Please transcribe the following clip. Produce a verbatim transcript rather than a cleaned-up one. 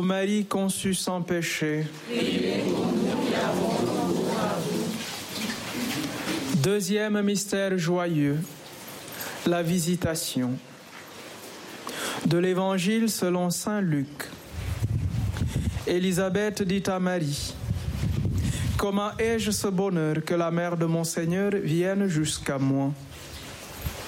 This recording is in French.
Marie conçue sans péché. Priez pour nous qui avons recours à vous. Deuxième mystère joyeux, la visitation. De l'Évangile selon saint Luc. Élisabeth dit à Marie: « Comment ai-je ce bonheur que la mère de mon Seigneur vienne jusqu'à moi ?